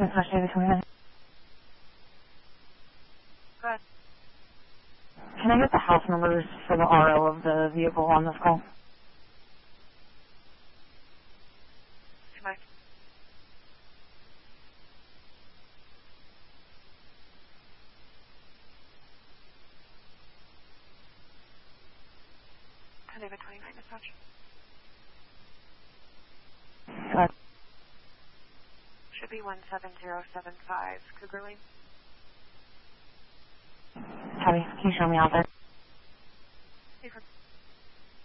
Especially between them. Go ahead. Can I get the house numbers for the RO of the vehicle on this call? Come back. David 29 dispatch. Should be 17075 Cougar Lane. Tabby, can you show me out there? Hey,